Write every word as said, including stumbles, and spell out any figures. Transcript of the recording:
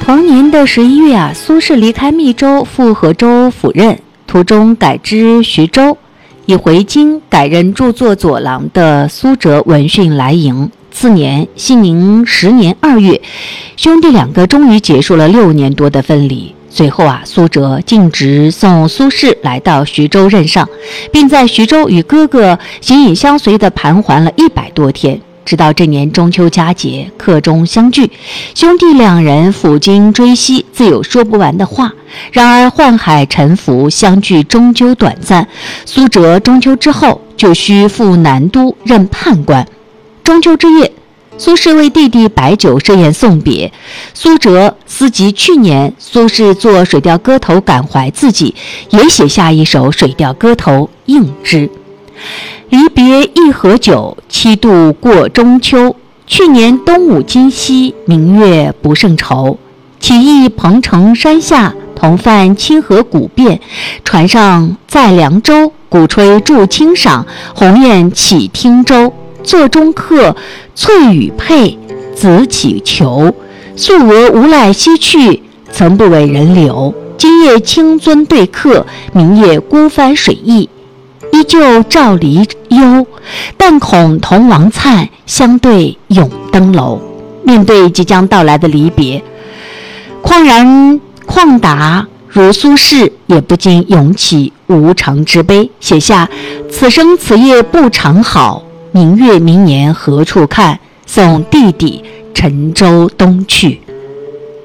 同年的十一月啊，苏轼离开密州赴河州府任，途中改知徐州，以回京改任著作佐郎的苏辙闻讯来迎。次年熙宁十年二月，兄弟两个终于结束了六年多的分离。随后啊，苏辙径直送苏轼来到徐州任上，并在徐州与哥哥形影相随地盘桓了一百多天，直到这年中秋佳节，客中相聚，兄弟两人抚今追昔，自有说不完的话。然而宦海沉浮，相聚终究短暂。苏辙中秋之后就需赴南都任判官。中秋之夜，苏轼为弟弟摆酒设宴送别。苏辙思及去年苏轼作《水调歌头》感怀自己，也写下一首《水调歌头》应之。离别一盒酒，七度过中秋。去年东吴今夕，明月不胜愁。起忆彭城山下，同泛清河古汴。船上载凉州，鼓吹助清赏。鸿雁起汀洲。座中客，翠羽佩，子乞求。素娥无赖西去，曾不为人留。今夜清尊对客，明夜孤帆水驿。依旧照离忧，但恐同王粲，相对永登楼。面对即将到来的离别，旷然旷达如苏轼也不禁涌起无常之悲，写下此生此夜不长好，明月明年何处看，送弟弟沉舟东去。